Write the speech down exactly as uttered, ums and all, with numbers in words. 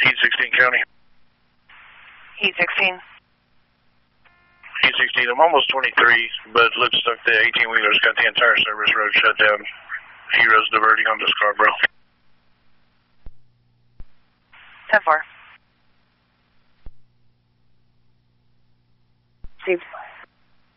Heat sixteen County. Heat sixteen. Heat sixteen, I'm almost twenty-three, but lip stuck the eighteen-wheeler's got the entire service road shut down. Heroes diverting onto Scarborough. ten four. Received.